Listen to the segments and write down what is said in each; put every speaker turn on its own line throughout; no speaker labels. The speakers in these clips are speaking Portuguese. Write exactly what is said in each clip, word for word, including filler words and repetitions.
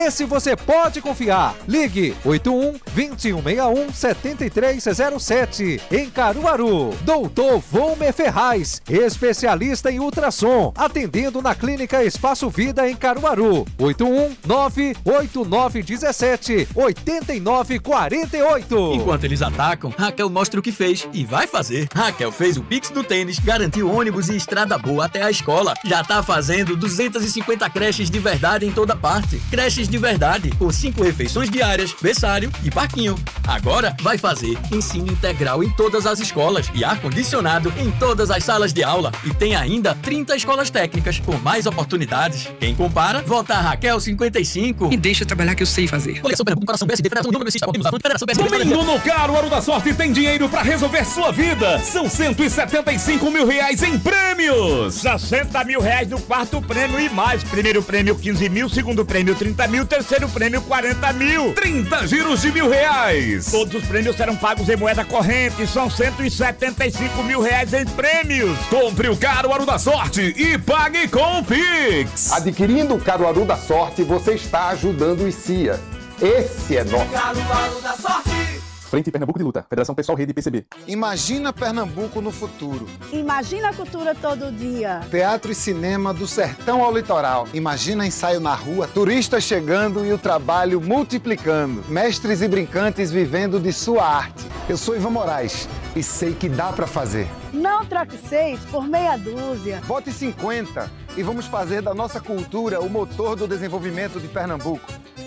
Esse você pode confiar. Ligue oito um, dois um seis um, sete três zero sete. Em Caruaru, doutor Volmer Ferraz, especialista em ultrassom, atendendo na Clínica Espaço Vida em Caruaru. oito um nove oito nove um sete oito nove quatro oito.
Enquanto eles atacam, Raquel mostra o que fez e vai fazer. Raquel fez o Pix do tênis, garantiu ônibus e estrada boa até a escola. Já tá fazendo duzentas e cinquenta creches de verdade em toda parte. Creches de verdade, com cinco refeições diárias, berçário e parquinho. Agora vai fazer ensino integral em todas as escolas e ar-condicionado em todas as salas de aula. E tem ainda trinta escolas técnicas com mais oportunidades. Quem compara, vota a Raquel cinquenta e cinco.
E deixa eu trabalhar que eu sei fazer.
Coligação Pernambuco, Coração B S D, Federação Número Federação B S D.
Domingo no Caruaru da Sorte tem dinheiro pra resolver sua vida. São cento e setenta e cinco mil reais em prêmios.
sessenta mil reais no quarto prêmio e mais. Primeiro prêmio quinze mil, segundo prêmio trinta mil, terceiro prêmio quarenta mil.
trinta giros de mil reais.
Todos os prêmios serão pagos em moeda corrente. São cento e setenta e cinco mil reais em prêmios.
Compre o Caruaru da Sorte e pague com o Pix.
Adquirindo o Caruaru da Sorte, você está ajudando o I C I A. Esse é nosso.
Caruaru da Sorte.
Frente Pernambuco de Luta, Federação Pessoal Rede P C B.
Imagina Pernambuco no futuro.
Imagina a cultura todo dia.
Teatro e cinema do sertão ao litoral. Imagina ensaio na rua, turistas chegando e o trabalho multiplicando. Mestres e brincantes vivendo de sua arte. Eu sou Ivan Moraes e sei que dá pra fazer.
Não troque seis por meia dúzia.
Vote cinquenta e vamos fazer da nossa cultura o motor do desenvolvimento de Pernambuco.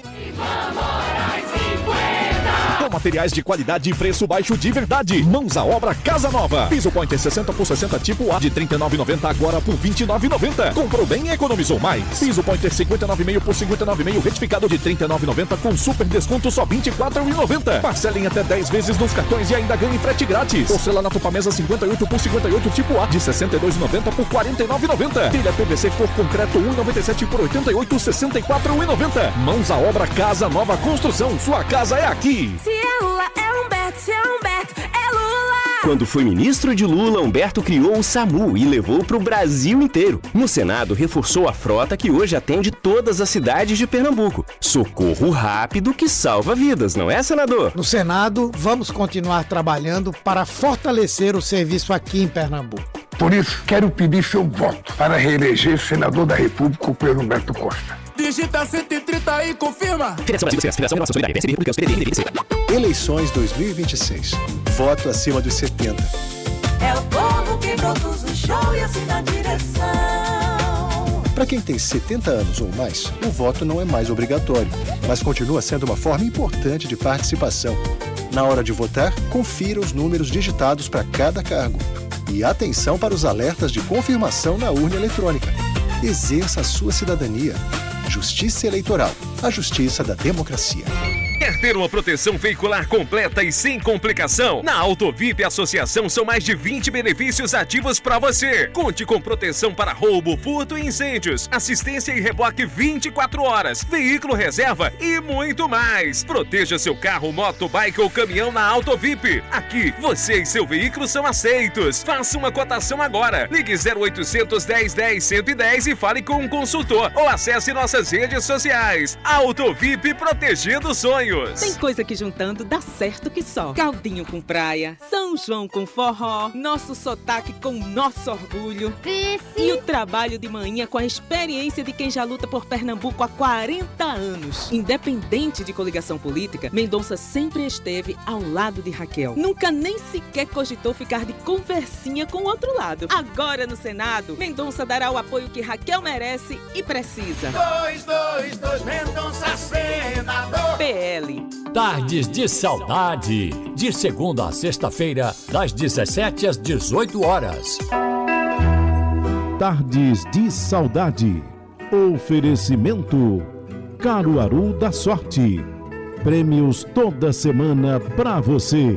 Ivan Moraes cinquenta.
Com materiais de qualidade e preço baixo de verdade. Mãos à obra Casa Nova. Piso Pointer sessenta por sessenta tipo A de trinta e nove reais e noventa centavos agora por vinte e nove reais e noventa centavos. Comprou bem e economizou mais. Piso Pointer cinquenta e nove e meio por cinquenta e nove e meio retificado de trinta e nove reais e noventa centavos com super desconto só vinte e quatro reais e noventa centavos. Parcela em até dez vezes nos cartões e ainda ganhe frete grátis. Porcelanato Pamesa cinquenta e oito por cinquenta e oito tipo A de sessenta e dois reais e noventa centavos por quarenta e nove reais e noventa centavos. Telha P V C cor concreto um real e noventa e sete centavos por oitenta e oito reais e sessenta e quatro reais e noventa centavos. Mãos à obra Casa Nova Construção. Sua casa é aqui.
Se é Lula, é Humberto. Se é Humberto, é Lula.
Quando foi ministro de Lula, Humberto criou o SAMU e levou para o Brasil inteiro. No Senado, reforçou a frota que hoje atende todas as cidades de Pernambuco. Socorro rápido que salva vidas, não é, senador?
No Senado, vamos continuar trabalhando para fortalecer o serviço aqui em Pernambuco.
Por isso, quero pedir seu voto para reeleger senador da República, o Pedro Humberto Costa.
Digita cento e trinta e confirma.
Federação Brasil, Federação Relação Solidária, P S D, Republicanos, P D T, P D C.
Eleições dois mil e vinte e seis. Voto acima dos setenta.
É o povo que produz o show e assina a direção.
Para quem tem setenta anos ou mais, o voto não é mais obrigatório, mas continua sendo uma forma importante de participação. Na hora de votar, confira os números digitados para cada cargo. E atenção para os alertas de confirmação na urna eletrônica. Exerça a sua cidadania. Justiça Eleitoral, a justiça da democracia.
Quer ter uma proteção veicular completa e sem complicação? Na Autovip Associação são mais de vinte benefícios ativos para você. Conte com proteção para roubo, furto e incêndios, assistência e reboque vinte e quatro horas, veículo reserva e muito mais. Proteja seu carro, moto, bike ou caminhão na Autovip. Aqui, você e seu veículo são aceitos. Faça uma cotação agora. Ligue zero oitocentos, dez, dez, cento e dez e fale com um consultor ou acesse nossas redes sociais. Autovip, protegendo sonhos.
Tem coisa que juntando dá certo que só. Caldinho com praia, São João com forró, nosso sotaque com nosso orgulho. Vice. E o trabalho de manhã com a experiência de quem já luta por Pernambuco há quarenta anos. Independente de coligação política, Mendonça sempre esteve ao lado de Raquel. Nunca nem sequer cogitou ficar de conversinha com o outro lado. Agora no Senado, Mendonça dará o apoio que Raquel merece e precisa.
dois, dois, dois, Mendonça senador.
P L.
Tardes de Saudade, de segunda a sexta-feira, das dezessete às dezoito horas.
Tardes de Saudade. Oferecimento Caruaru da Sorte. Prêmios toda semana pra você.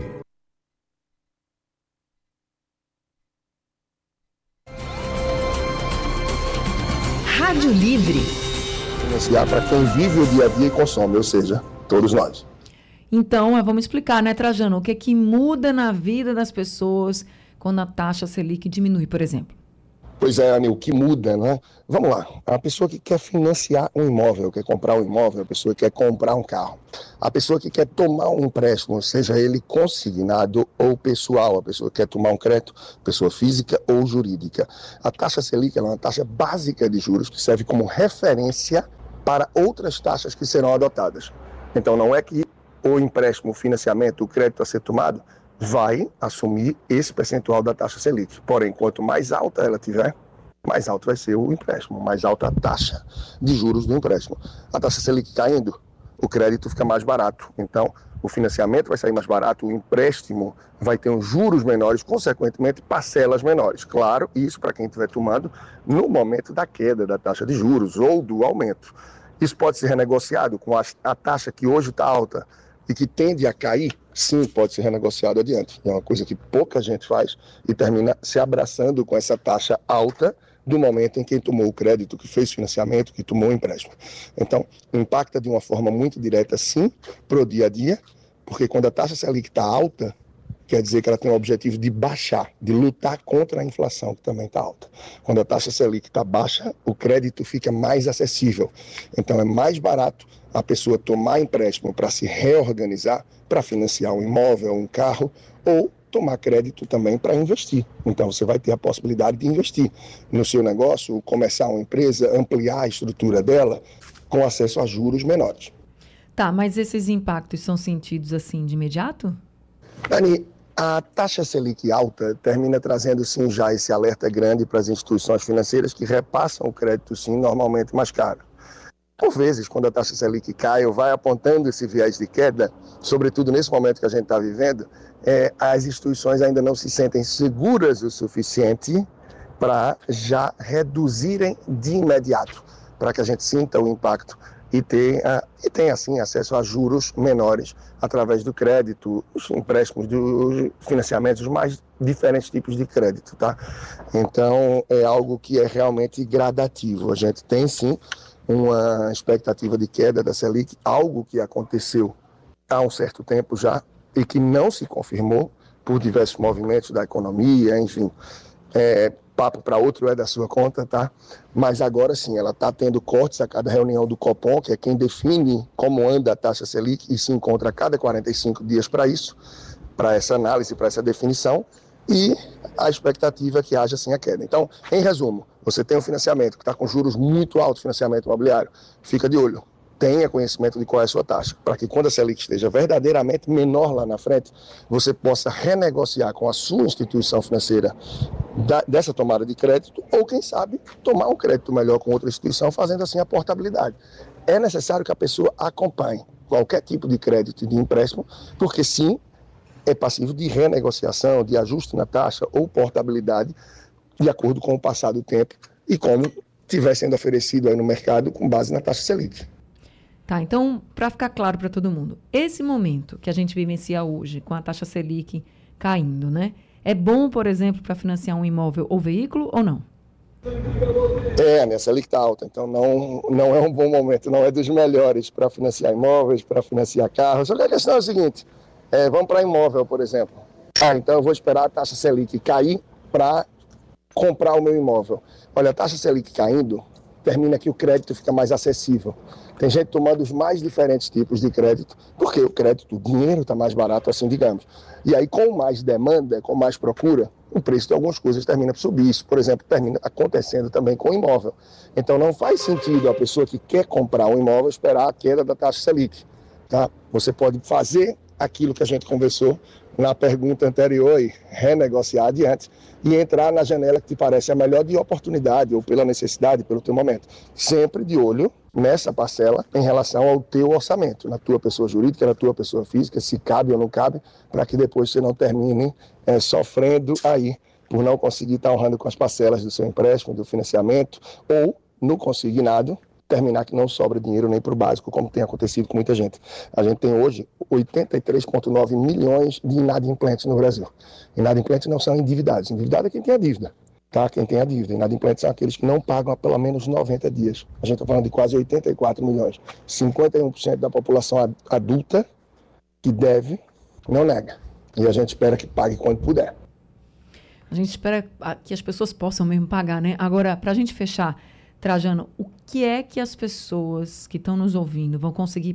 Rádio Livre.
Financiar para quem vive o dia a dia e consome, ou seja, todos nós.
Então, vamos explicar, né, Trajano, o que é que muda na vida das pessoas quando a taxa Selic diminui, por exemplo?
Pois é, Anil, o que muda, né? Vamos lá, a pessoa que quer financiar um imóvel, quer comprar um imóvel, a pessoa que quer comprar um carro, a pessoa que quer tomar um empréstimo, seja ele consignado ou pessoal, a pessoa que quer tomar um crédito, pessoa física ou jurídica. A taxa Selic é uma taxa básica de juros que serve como referência para outras taxas que serão adotadas. Então não é que o empréstimo, o financiamento, o crédito a ser tomado vai assumir esse percentual da taxa Selic. Porém, quanto mais alta ela tiver, mais alto vai ser o empréstimo, mais alta a taxa de juros do empréstimo. A taxa Selic caindo, o crédito fica mais barato. Então, o financiamento vai sair mais barato, o empréstimo vai ter uns juros menores, consequentemente, parcelas menores. Claro, isso para quem estiver tomando no momento da queda da taxa de juros ou do aumento. Isso pode ser renegociado com a, a taxa que hoje está alta e que tende a cair, sim, pode ser renegociado adiante. É uma coisa que pouca gente faz e termina se abraçando com essa taxa alta do momento em que tomou o crédito, que fez financiamento, que tomou o empréstimo. Então, impacta de uma forma muito direta, sim, para o dia a dia, porque quando a taxa Selic está alta, quer dizer que ela tem o objetivo de baixar, de lutar contra a inflação, que também está alta. Quando a taxa Selic está baixa, o crédito fica mais acessível. Então, é mais barato a pessoa tomar empréstimo para se reorganizar, para financiar um imóvel, um carro, ou tomar crédito também para investir. Então, você vai ter a possibilidade de investir no seu negócio, começar uma empresa, ampliar a estrutura dela, com acesso a juros menores.
Tá, mas esses impactos são sentidos assim de imediato?
Dani, a taxa Selic alta termina trazendo, sim, já esse alerta grande para as instituições financeiras que repassam o crédito, sim, normalmente mais caro. Por vezes, quando a taxa Selic cai ou vai apontando esse viés de queda, sobretudo nesse momento que a gente está vivendo, é, as instituições ainda não se sentem seguras o suficiente para já reduzirem de imediato, para que a gente sinta o impacto e tenha, e tenha assim, acesso a juros menores através do crédito, os empréstimos, dos financiamentos, os mais diferentes tipos de crédito, tá? Então, é algo que é realmente gradativo. A gente tem, sim, uma expectativa de queda da Selic, algo que aconteceu há um certo tempo já e que não se confirmou por diversos movimentos da economia, enfim, é, papo para outro é da sua conta, tá? Mas agora sim, ela está tendo cortes a cada reunião do Copom, que é quem define como anda a taxa Selic e se encontra a cada quarenta e cinco dias para isso, para essa análise, para essa definição, e a expectativa é que haja sim a queda. Então, em resumo, você tem um financiamento que está com juros muito altos, financiamento imobiliário, fica de olho, tenha conhecimento de qual é a sua taxa, para que quando a Selic esteja verdadeiramente menor lá na frente, você possa renegociar com a sua instituição financeira da, dessa tomada de crédito, ou quem sabe, tomar um crédito melhor com outra instituição, fazendo assim a portabilidade. É necessário que a pessoa acompanhe qualquer tipo de crédito e de empréstimo, porque sim, é passivo de renegociação, de ajuste na taxa ou portabilidade, de acordo com o passar do tempo e como estiver sendo oferecido aí no mercado com base na taxa Selic.
Tá, então, para ficar claro para todo mundo, esse momento que a gente vivencia hoje, com a taxa Selic caindo, né? É bom, por exemplo, para financiar um imóvel ou veículo ou não?
É, a minha Selic está alta, então não, não é um bom momento, não é dos melhores para financiar imóveis, para financiar carros. Só que a questão é o seguinte, é, vamos para imóvel, por exemplo. Ah, então eu vou esperar a taxa Selic cair para comprar o meu imóvel. Olha, a taxa Selic caindo, termina que o crédito fica mais acessível. Tem gente tomando os mais diferentes tipos de crédito, porque o crédito, o dinheiro está mais barato, assim, digamos. E aí, com mais demanda, com mais procura, o preço de algumas coisas termina por subir. Isso, por exemplo, termina acontecendo também com o imóvel. Então, não faz sentido a pessoa que quer comprar um imóvel esperar a queda da taxa Selic. Tá? Você pode fazer aquilo que a gente conversou na pergunta anterior e renegociar adiante e entrar na janela que te parece a melhor de oportunidade ou pela necessidade, pelo teu momento. Sempre de olho nessa parcela em relação ao teu orçamento, na tua pessoa jurídica, na tua pessoa física, se cabe ou não cabe, para que depois você não termine é, sofrendo aí por não conseguir estar honrando com as parcelas do seu empréstimo, do financiamento ou no consignado, terminar que não sobra dinheiro nem para o básico, como tem acontecido com muita gente. A gente tem hoje oitenta e três vírgula nove milhões de inadimplentes no Brasil. Inadimplentes não são endividados. Endividado é quem tem a dívida, tá? Quem tem a dívida. Inadimplentes são aqueles que não pagam há pelo menos noventa dias. A gente está falando de quase oitenta e quatro milhões. cinquenta e um por cento da população adulta que deve, não nega. E a gente espera que pague quando puder.
A gente espera que as pessoas possam mesmo pagar, né? Agora, para a gente fechar, Trajano, o que é que as pessoas que estão nos ouvindo vão conseguir